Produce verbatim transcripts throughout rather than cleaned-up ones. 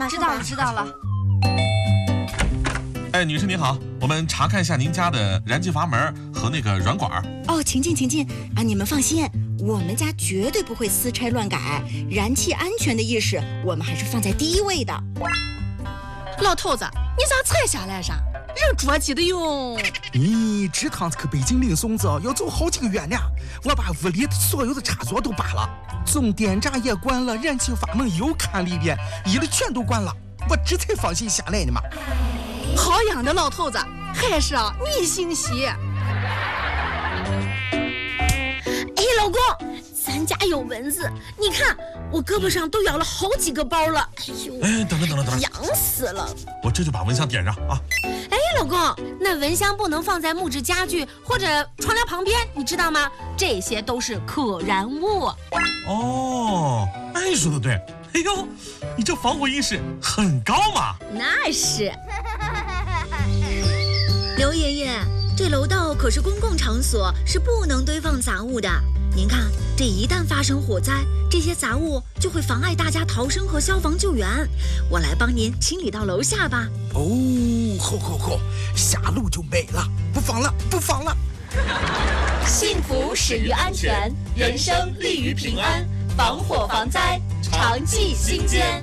吧， 知道了，知道了。 哎，女士您好，我们查看一下您家的燃气阀门和那个软管。 哦，请进，请进啊！你们放心，我们家绝对不会私拆乱改，燃气安全的意识我们还是放在第一位的。 老头子，你咋才下来噻？人着急的哟。 咦，这趟子去北京领孙子要走好几个月呢。我把屋里所有的插座都拔了，总电闸也关了，燃气阀门又看了一遍，一律全都关了，我这才放心下来的嘛。 好样的，老头子，还是啊你心细。哎， 老公，咱家有蚊子，你看我胳膊上都咬了好几个包了。哎呦， 哎，等等等等等， 痒死了！ 我这就把蚊香点上啊。 哎，老公，那蚊香不能放在木质家具或者窗帘旁边，你知道吗？这些都是可燃物。 哦，哎，说的对。哎呦，你这防火意识很高嘛。 那是。 刘爷爷，这楼道可是公共场所，是不能堆放杂物的。您看，这一旦发生火灾，这些杂物就会妨碍大家逃生和消防救援。我来帮您清理到楼下吧。 哦，好好好，下楼就没了，不放了，不放了。 幸福始于安全，人生立于平安，防火防灾，常记心间。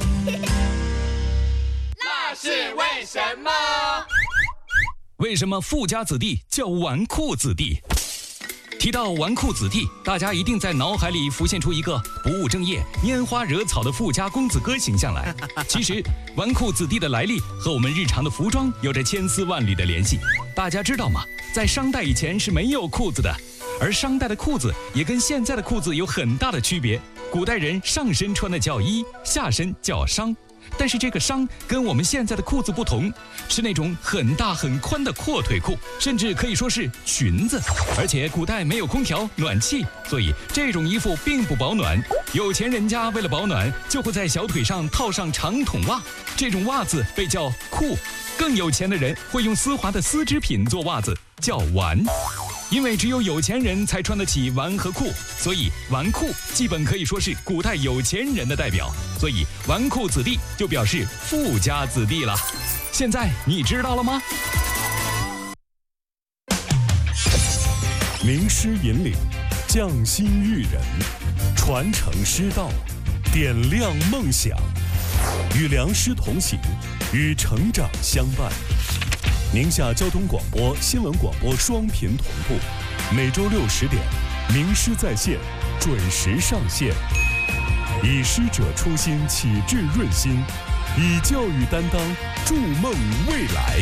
那是为什么？ 为什么富家子弟叫纨绔子弟？提到纨绔子弟，大家一定在脑海里浮现出一个不务正业、拈花惹草的富家公子哥形象来。其实，纨绔子弟的来历和我们日常的服装有着千丝万缕的联系。大家知道吗？在商代以前是没有裤子的，而商代的裤子也跟现在的裤子有很大的区别。古代人上身穿的叫衣，下身叫裳。但是这个裳跟我们现在的裤子不同，是那种很大很宽的阔腿裤，甚至可以说是裙子。而且古代没有空调、暖气，所以这种衣服并不保暖。有钱人家为了保暖，就会在小腿上套上长筒袜，这种袜子被叫裤。更有钱的人会用丝滑的丝织品做袜子，叫纨。因为只有有钱人才穿得起纨和裤，所以纨绔基本可以说是古代有钱人的代表，所以纨绔子弟就表示富家子弟了。现在你知道了吗？ 名师引领，匠心育人，传承师道，点亮梦想，与良师同行，与成长相伴。宁夏交通广播、新闻广播双频同步，每周六十点，名师在线准时上线。以师者初心，启智润心，以教育担当，筑梦未来。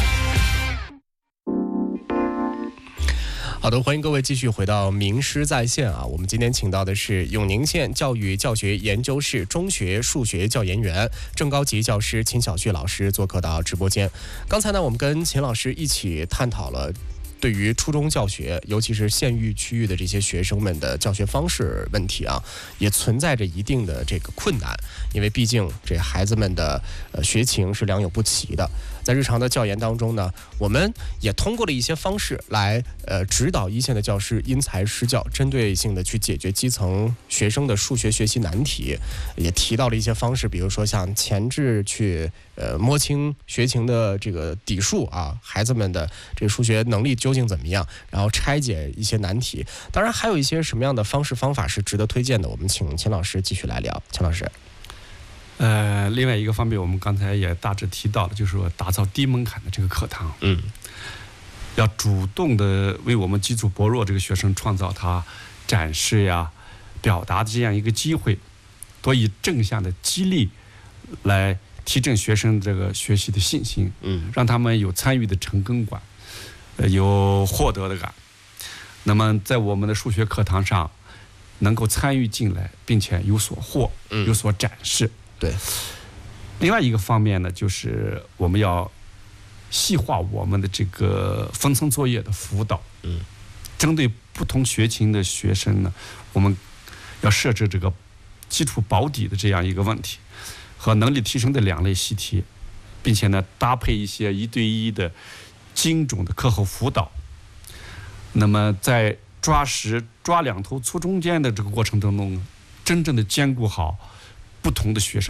好的，欢迎各位继续回到名师在线啊！我们今天请到的是永宁县教育教学研究室中学数学教研员、正高级教师秦小旭老师做客到直播间。刚才呢，我们跟秦老师一起探讨了对于初中教学，尤其是县域区域的这些学生们的教学方式问题啊，也存在着一定的这个困难，因为毕竟这孩子们的呃学情是良莠不齐的。在日常的教研当中呢，我们也通过了一些方式来呃指导一线的教师因材施教，针对性的去解决基层学生的数学学习难题，也提到了一些方式，比如说像前置去呃摸清学情的这个底数啊，孩子们的这个数学能力究竟怎么样，然后拆解一些难题。当然还有一些什么样的方式方法是值得推荐的，我们请秦老师继续来聊。秦老师。 呃，另外一个方面，我们刚才也大致提到了，就是说打造低门槛的这个课堂， 嗯， 要主动的为我们基础薄弱这个学生创造他展示呀、表达的这样一个机会，多以正向的激励来提振学生这个学习的信心， 嗯， 让他们有参与的成根感，呃，有获得的感。那么在我们的数学课堂上，能够参与进来，并且有所获， 嗯， 有所展示。 对， 另外一个方面呢，就是我们要细化我们的这个分层作业的辅导。 嗯， 针对不同学情的学生呢，我们要设置这个基础保底的这样一个问题，和能力提升的两类习题，并且呢搭配一些一对一的精准的课后辅导。那么在抓实、抓两头、粗中间的这个过程当中，真正的兼顾好不同的学生，特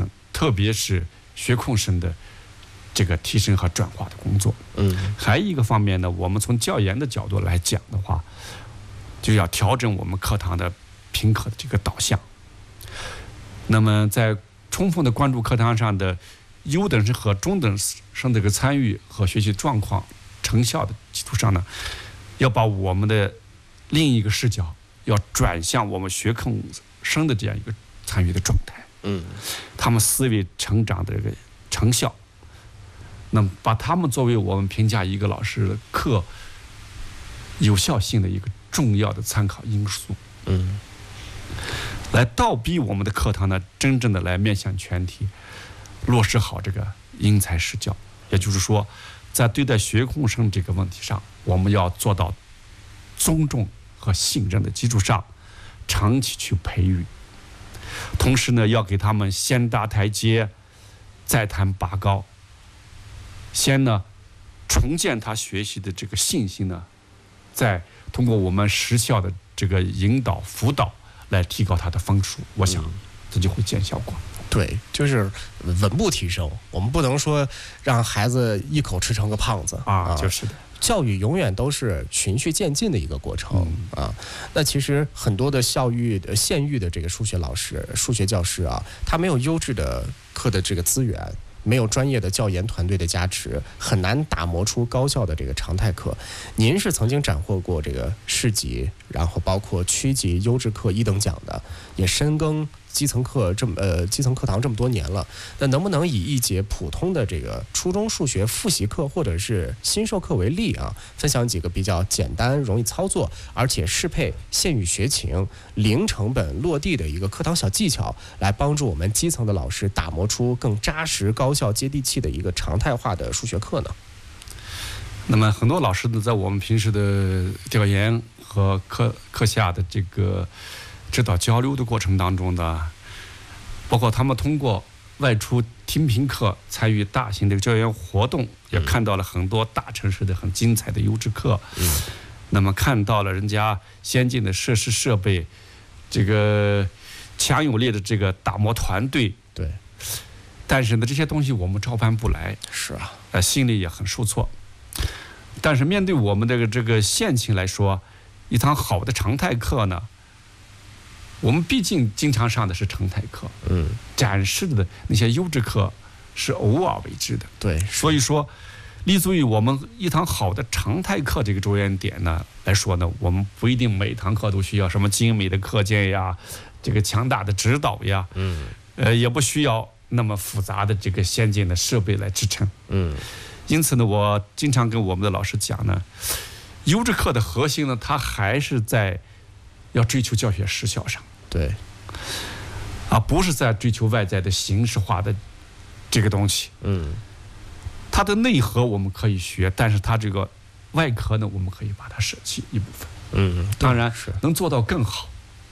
特别是学控生的这个提升和转化的工作。 嗯， 还有一个方面呢，我们从教研的角度来讲的话，就要调整我们课堂的评课的这个导向。那么在充分的关注课堂上的优等生和中等生的这个参与和学习状况成效的基础上呢，要把我们的另一个视角要转向我们学控生的这样一个参与的状态。 嗯， 他们思维成长的这个成效，那么把他们作为我们评价一个老师的课有效性的一个重要的参考因素。 嗯， 来倒逼我们的课堂呢，真正的来面向全体，落实好这个因材施教。也就是说，在对待学控生这个问题上，我们要做到尊重和信任的基础上，长期去培育。同时呢，要给他们先搭台阶，再谈拔高。先呢，重建他学习的这个信心呢，再通过我们实效的这个引导辅导来提高他的分数。我想，这就会见效果。 对，就是稳步提升。我们不能说让孩子一口吃成个胖子啊，就是的。 教育永远都是循序渐进的一个过程、嗯、啊。那其实很多的教育的县域的这个数学老师、数学教师啊，他没有优质的课的这个资源，没有专业的教研团队的加持，很难打磨出高效的这个常态课。您是曾经斩获过这个市级，然后包括区级优质课一等奖的，也深耕基层课这么呃基层课堂这么多年了。那能不能以一节普通的这个初中数学复习课或者是新授课为例啊，分享几个比较简单、容易操作，而且适配县域学情、零成本落地的一个课堂小技巧，来帮助我们基层的老师打磨出更扎实、高效、接地气的一个常态化的数学课呢？ 那么很多老师呢，在我们平时的调研和课课下的这个指导交流的过程当中呢，包括他们通过外出听评课，参与大型的教研活动，也看到了很多大城市的很精彩的优质课。嗯，那么看到了人家先进的设施设备，这个强有力的这个打磨团队。 对。 但是呢，这些东西我们照搬不来。 是啊。 呃，心里也很受挫。但是面对我们这个这个县情来说，一堂好的常态课呢，我们毕竟经常上的是常态课， 嗯， 展示的那些优质课是偶尔为之的， 对， 所以说，立足于我们一堂好的常态课这个着眼点呢来说呢，我们不一定每堂课都需要什么精美的课件呀，这个强大的指导呀， 嗯， 呃，也不需要那么复杂的这个先进的设备来支撑， 嗯， 因此呢，我经常跟我们的老师讲呢，优质课的核心呢，它还是在要追求教学实效上。 对， 啊，不是在追求外在的形式化的这个东西。 嗯， 它的内核我们可以学，但是它这个外壳呢，我们可以把它舍弃一部分。 嗯， 当然是能做到更好。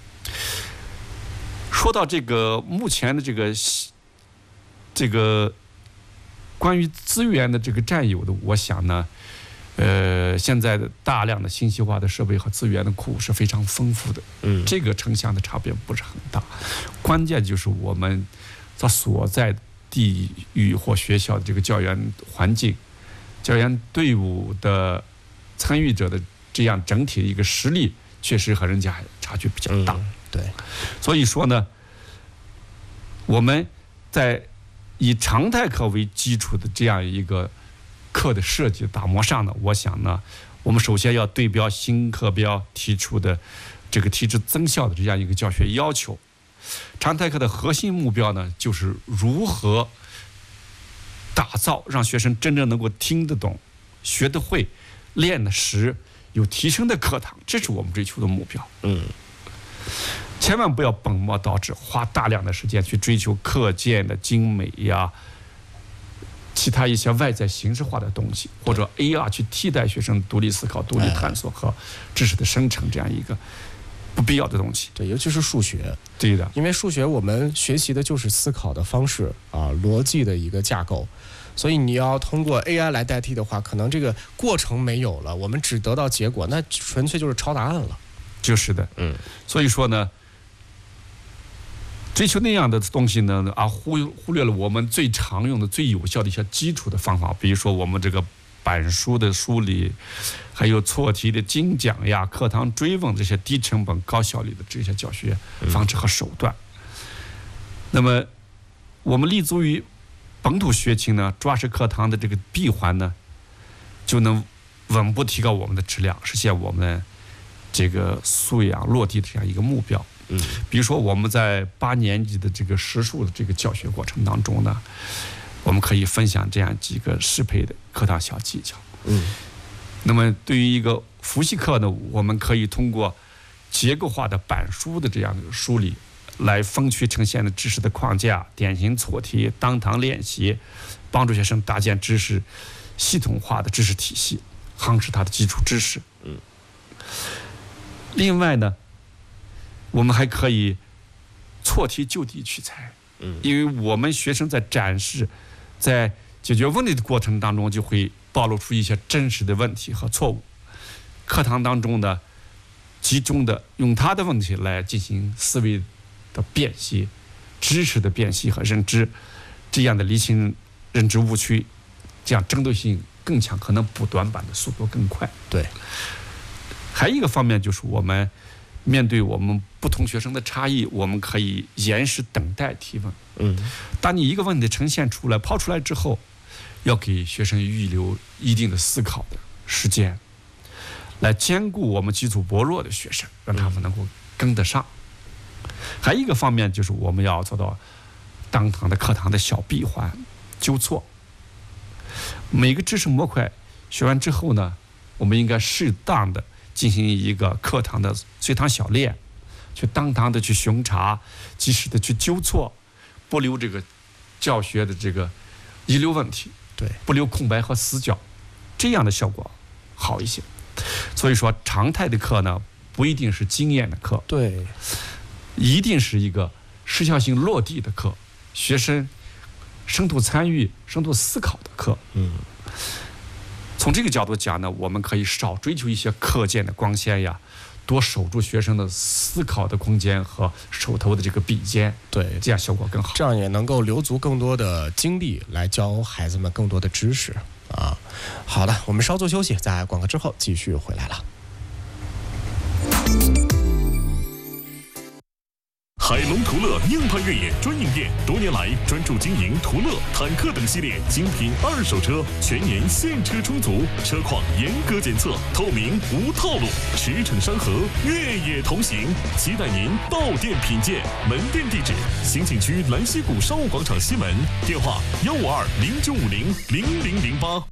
说到这个目前的这个这个关于资源的这个占有的，我想呢。呃，现在的大量的信息化的设备和资源的库是非常丰富的， 嗯， 这个城乡的差别不是很大，关键就是我们在所在地域或学校的这个教研环境、教研队伍的参与者的这样整体的一个实力，确实和人家差距比较大。 嗯、对， 所以说呢，我们在以常态课为基础的这样一个课的设计打磨上呢，我想呢，我们首先要对标新课标提出的这个提质增效的这样一个教学要求。常态课的核心目标呢，就是如何打造让学生真正能够听得懂、学得会、练得实、有提升的课堂，这是我们追求的目标。 嗯， 千万不要本末倒置，花大量的时间去追求课件的精美呀。其他一些外在形式化的东西，或者 A R 去替代学生独立思考、独立探索和知识的生成这样一个不必要的东西。 对，尤其是数学。 对的， 因为数学我们学习的就是思考的方式啊，逻辑的一个架构，所以你要通过 A I 来代替的话，可能这个过程没有了，我们只得到结果，那纯粹就是抄答案了。 就是的， 嗯。 所以说呢， 追求那样的东西呢，而忽忽略了我们最常用的、最有效的一些基础的方法，比如说我们这个板书的梳理，还有错题的精讲呀、课堂追问这些低成本、高效率的这些教学方式和手段。嗯、那么，我们立足于本土学情呢，抓实课堂的这个闭环呢，就能稳步提高我们的质量，实现我们这个素养落地的这样一个目标。嗯，比如说我们在八年级的这个实数的这个教学过程当中呢，我们可以分享这样几个适配的课堂小技巧。嗯，那么对于一个复习课呢，我们可以通过结构化的板书的这样的梳理，来分区呈现的知识的框架、典型错题、当堂练习，帮助学生搭建知识系统化的知识体系，夯实他的基础知识。嗯，另外呢，我们还可以错题就地取材。嗯，因为我们学生在展示、在解决问题的过程当中，就会暴露出一些真实的问题和错误。课堂当中呢，集中的用他的问题来进行思维的辨析、知识的辨析和认知，这样的厘清认知误区，这样针对性更强，可能补短板的速度更快。 对。 还有一个方面就是我们面对我们不同学生的差异，我们可以延时等待提问。嗯，当你一个问题呈现出来、抛出来之后，要给学生预留一定的思考的时间，来兼顾我们基础薄弱的学生，让他们能够跟得上。还有一个方面就是我们要做到当堂的课堂的小闭环、纠错。每个知识模块学完之后呢，我们应该适当的进行一个课堂的随堂小练，去当堂的去巡查，及时的去纠错，不留这个教学的这个遗留问题， 对， 不留空白和死角，这样的效果好一些。所以说，常态的课呢，不一定是经验的课， 对， 一定是一个时效性落地的课，学生深度参与、深度思考的课。嗯。从这个角度讲呢，我们可以少追求一些课件的光鲜呀，多守住学生的思考的空间和手头的这个笔尖， 对， 这样效果更好。 这样也能够留足更多的精力来教孩子们更多的知识啊。好的，我们稍作休息，在广告之后继续回来了。 海龙途乐硬派越野专营店多年来专注经营途乐、坦克等系列精品二手车，全年现车充足，车况严格检测，透明无套路，驰骋山河，越野同行，期待您到店品鉴。门店地址：新景区兰溪谷商务广场西门，电话幺五二零九五零零零零八。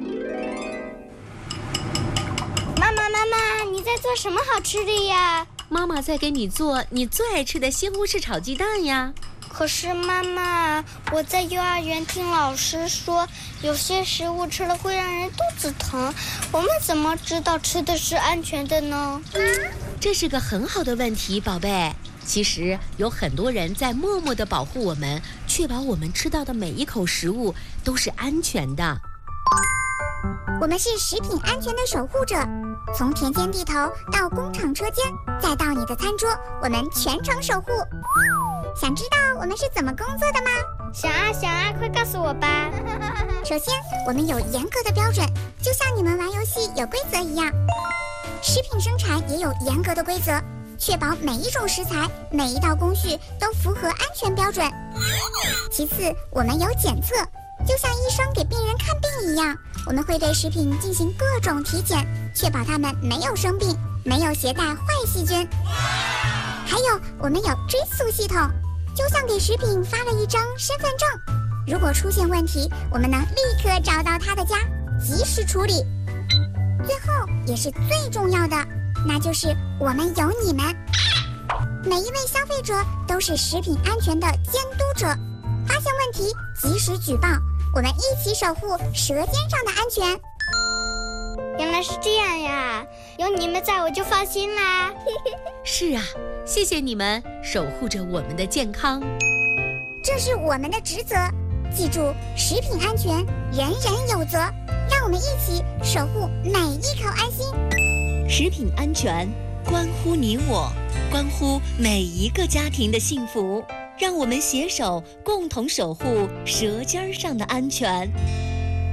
妈妈，妈妈，你在做什么好吃的呀？ 妈妈在给你做你最爱吃的西红柿炒鸡蛋呀。 可是妈妈，我在幼儿园听老师说，有些食物吃了会让人肚子疼，我们怎么知道吃的是安全的呢？ 这是个很好的问题，宝贝。其实有很多人在默默地保护我们，确保我们吃到的每一口食物都是安全的。 我们是食品安全的守护者，从田间地头到工厂车间，再到你的餐桌，我们全程守护。想知道我们是怎么工作的吗？ 想啊想啊，快告诉我吧。 首先，我们有严格的标准，就像你们玩游戏有规则一样。食品生产也有严格的规则，确保每一种食材、每一道工序都符合安全标准。其次，我们有检测，就像医生给病人看病一样，我们会对食品进行各种体检，确保他们没有生病，没有携带坏细菌。还有，我们有追溯系统，就像给食品发了一张身份证，如果出现问题，我们能立刻找到他的家，及时处理。最后也是最重要的，那就是我们有你们，每一位消费者都是食品安全的监督者，发现问题及时举报，我们一起守护舌尖上的安全。 原来是这样呀，有你们在我就放心啦。 是啊，谢谢你们守护着我们的健康， 这是我们的职责。记住，食品安全人人有责，让我们一起守护每一口安心。 食品安全关乎你我，关乎每一个家庭的幸福。 让我们携手共同守护舌尖上的安全。